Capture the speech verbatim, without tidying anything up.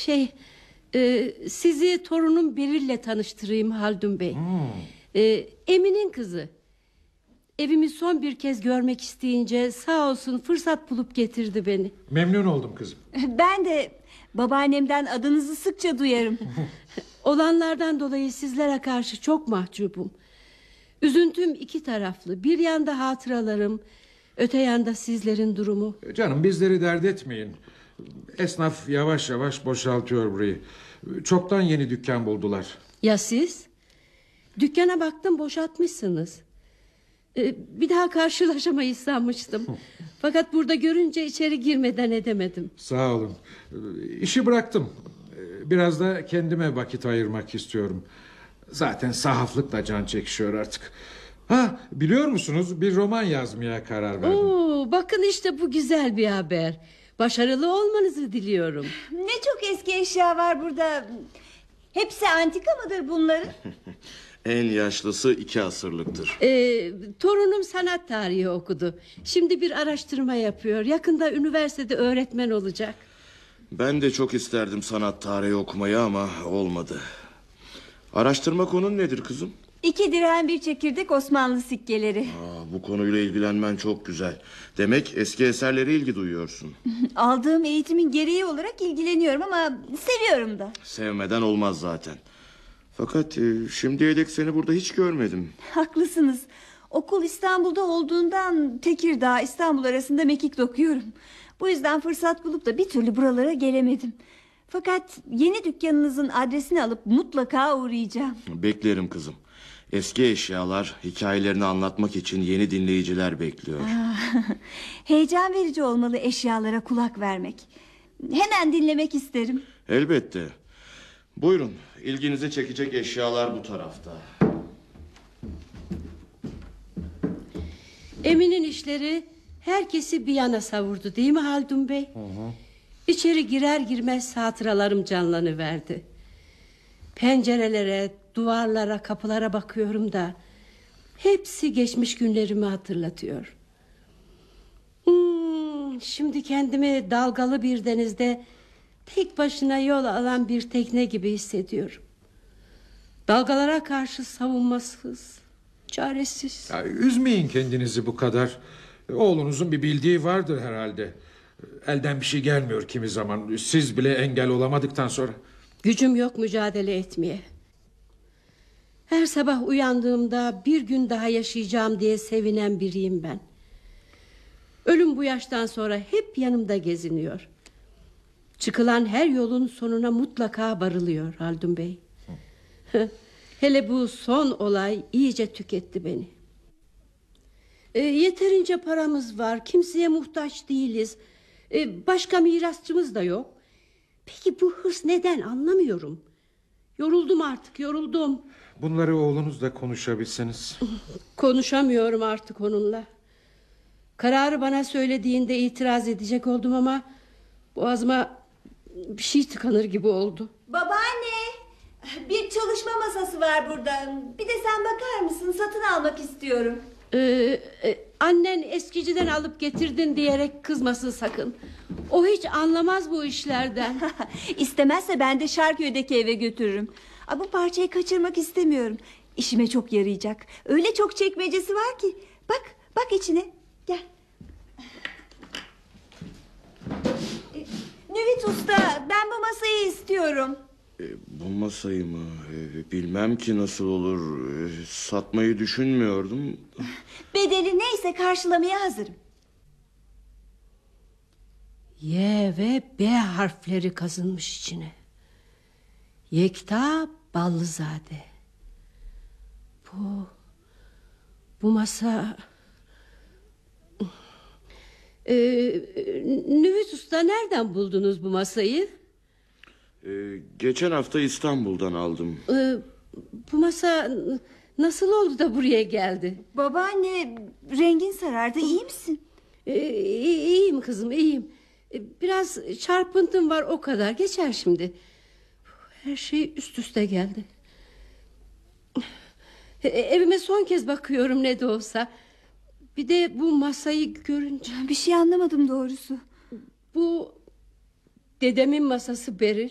Şey e, sizi torunum Beril'le tanıştırayım Haldun Bey. hmm. e, Emin'in kızı. Evimi son bir kez görmek isteyince sağ olsun fırsat bulup getirdi beni. Memnun oldum kızım. Ben de babaannemden adınızı sıkça duyarım. Olanlardan dolayı sizlere karşı çok mahcubum. Üzüntüm iki taraflı. Bir yanda hatıralarım, öte yanda sizlerin durumu. Canım bizleri dert etmeyin. Esnaf yavaş yavaş boşaltıyor burayı. Çoktan yeni dükkan buldular. Ya siz? Dükkana baktım boşaltmışsınız. Ee, bir daha karşılaşamayız sanmıştım. Fakat burada görünce içeri girmeden edemedim. Sağ olun. İşi bıraktım. Biraz da kendime vakit ayırmak istiyorum. Zaten sahaflıkla can çekişiyor artık. Ha, biliyor musunuz, bir roman yazmaya karar verdim. Oo, bakın işte bu güzel bir haber. Başarılı olmanızı diliyorum. Ne çok eski eşya var burada. Hepsi antika mıdır bunların? En yaşlısı iki asırlıktır. Ee, torunum sanat tarihi okudu. Şimdi bir araştırma yapıyor. Yakında üniversitede öğretmen olacak. Ben de çok isterdim sanat tarihi okumayı ama olmadı. Araştırma konun nedir kızım? İki dirhem bir çekirdek Osmanlı sikkeleri. Aa, bu konuyla ilgilenmen çok güzel. Demek eski eserlere ilgi duyuyorsun. Aldığım eğitimin gereği olarak ilgileniyorum ama seviyorum da. Sevmeden olmaz zaten. Fakat e, şimdiye dek seni burada hiç görmedim. Haklısınız. Okul İstanbul'da olduğundan Tekirdağ İstanbul arasında mekik dokuyorum. Bu yüzden fırsat bulup da bir türlü buralara gelemedim. Fakat yeni dükkanınızın adresini alıp mutlaka uğrayacağım. Beklerim kızım. Eski eşyalar hikayelerini anlatmak için yeni dinleyiciler bekliyor. Heyecan verici olmalı eşyalara kulak vermek. Hemen dinlemek isterim. Elbette. Buyurun, ilginizi çekecek eşyalar bu tarafta. Emin'in işleri herkesi bir yana savurdu, değil mi Haldun Bey? Hı hı. İçeri girer girmez hatıralarım canlanıverdi. Pencerelere, duvarlara, kapılara bakıyorum da hepsi geçmiş günlerimi hatırlatıyor. Hmm, şimdi kendimi dalgalı bir denizde tek başına yol alan bir tekne gibi hissediyorum. Dalgalara karşı savunmasız, çaresiz. Ya, üzmeyin kendinizi bu kadar. Oğlunuzun bir bildiği vardır herhalde. Elden bir şey gelmiyor kimi zaman. Siz bile engel olamadıktan sonra. Gücüm yok mücadele etmeye. Her sabah uyandığımda bir gün daha yaşayacağım diye sevinen biriyim ben. Ölüm bu yaştan sonra hep yanımda geziniyor. Çıkılan her yolun sonuna mutlaka varılıyor Haldun Bey. Hele bu son olay iyice tüketti beni. E, yeterince paramız var, kimseye muhtaç değiliz. E, başka mirasçımız da yok. Peki bu hırs neden, anlamıyorum. Yoruldum artık, yoruldum. Bunları oğlunuzla konuşabilseniz. Konuşamıyorum artık onunla. Kararı bana söylediğinde itiraz edecek oldum ama boğazıma bir şey tıkanır gibi oldu. Babaanne, bir çalışma masası var burada. Bir de sen bakar mısın? Satın almak istiyorum. Ee, e, annen eskiciden alıp getirdin diyerek kızmasın sakın. O hiç anlamaz bu işlerden. İstemezse ben de Şarköy'deki eve götürürüm. Aa, bu parçayı kaçırmak istemiyorum. İşime çok yarayacak. Öyle çok çekmecesi var ki. Bak, bak içine. Gel. E, Nüvit Usta, ben bu masayı istiyorum. E, bu masayı mı? E, bilmem ki nasıl olur. E, satmayı düşünmüyordum. Bedeli neyse karşılamaya hazırım. Y ve B harfleri kazınmış içine. Yekta Ballızade. Bu Bu masa ee, Nüvit Usta, nereden buldunuz bu masayı? E, geçen hafta İstanbul'dan aldım. Ee, bu masa nasıl oldu da buraya geldi? Babaanne, rengin sarardı, iyi misin? Ee, iyiyim kızım, iyiyim. Biraz çarpıntım var, o kadar, geçer şimdi. Her şey üst üste geldi. Evime son kez bakıyorum ne de olsa. Bir de bu masayı görünce... Bir şey anlamadım doğrusu. Bu dedemin masası Beril.